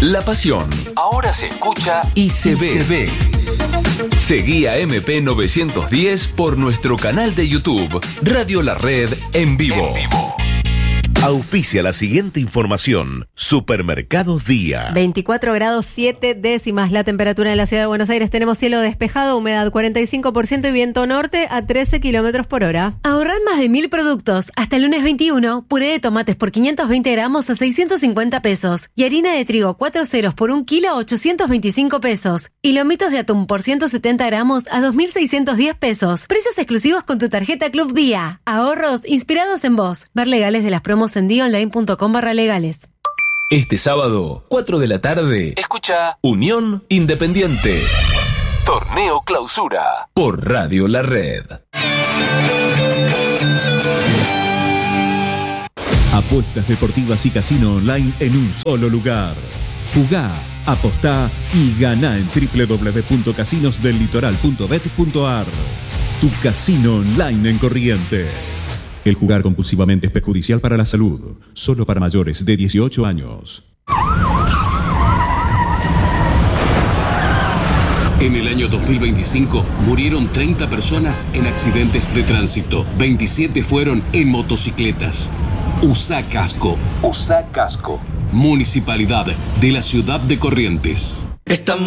La pasión ahora se escucha y se ve. Seguí a MP910 por nuestro canal de YouTube, Radio La Red en vivo. Auspicia la siguiente información. Supermercados Día. 24 grados 7 décimas la temperatura en la ciudad de Buenos Aires. Tenemos cielo despejado, humedad 45% y viento norte a 13 kilómetros por hora. Ahorrar más de 1.000 productos. Hasta el lunes 21, puré de tomates por 520 gramos a 650 pesos. Y harina de trigo 4 ceros por 1 kilo a 825 pesos. Y lomitos de atún por 170 gramos a 2.610 pesos. Precios exclusivos con tu tarjeta Club Día. Ahorros inspirados en vos. Ver legales de las promos en dionline.com/legales. Este sábado, 4 de la tarde, escucha Unión Independiente. Torneo Clausura por Radio La Red. Apuestas deportivas y casino online en un solo lugar. Jugá, apostá y ganá en www.casinosdellitoral.bet.ar. Tu casino online en Corrientes. El jugar compulsivamente es perjudicial para la salud. Solo para mayores de 18 años. En el año 2025 murieron 30 personas en accidentes de tránsito. 27 fueron en motocicletas. Usá casco. Usá casco. Municipalidad de la Ciudad de Corrientes.